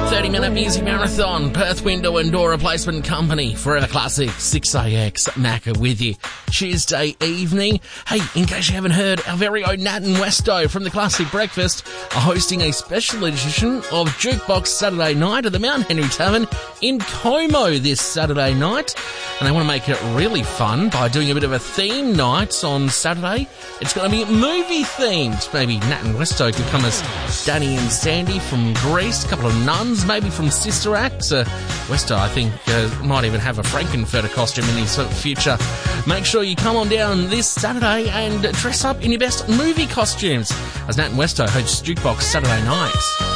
30-minute music marathon. Perth Window and Door Replacement Company. Forever Classic. 6AX. Macca with you. Tuesday evening. Hey, in case you haven't heard, our very own Nat and Westo from the Classic Breakfast are hosting a special edition of Jukebox Saturday Night at the Mount Henry Tavern in Como this Saturday night. And they want to make it really fun by doing a bit of a theme night on Saturday. It's going to be movie themed. Maybe Nat and Westo could come as Danny and Sandy from Greece, a couple of nuns maybe from Sister Act. Westo, I think, might even have a Frankenfurter costume in his future. Make sure you come on down this Saturday and dress up in your best movie costumes as Nat and Westo host Jukebox Saturday Night.